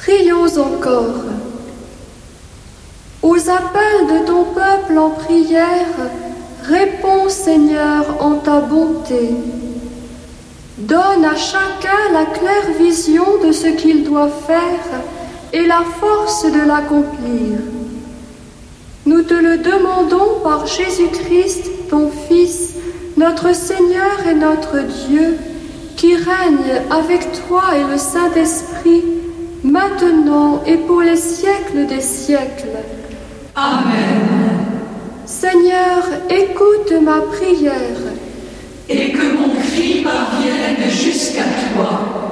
Prions encore. Aux appels de ton peuple en prière, réponds Seigneur en ta bonté. Donne à chacun la claire vision de ce qu'il doit faire et la force de l'accomplir. Nous te le demandons par Jésus-Christ, ton Fils, notre Seigneur et notre Dieu, qui règne avec toi et le Saint-Esprit, maintenant et pour les siècles des siècles. Amen. Seigneur, écoute ma prière. Et que mon cri parvienne jusqu'à toi.